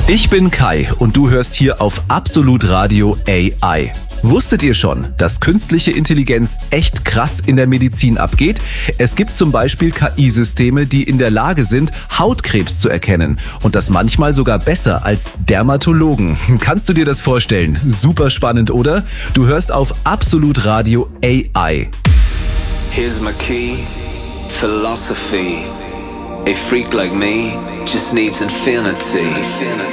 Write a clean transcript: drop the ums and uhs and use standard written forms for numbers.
Ich bin Kai und du hörst hier auf Absolut Radio AI. Wusstet ihr schon, dass künstliche Intelligenz echt krass in der Medizin abgeht? Es gibt zum Beispiel KI-Systeme, die in der Lage sind, Hautkrebs zu erkennen. Und das manchmal sogar besser als Dermatologen. Kannst du dir das vorstellen? Super spannend, oder? Du hörst auf Absolut Radio AI. Here's my key, philosophy. A freak like me just needs infinity.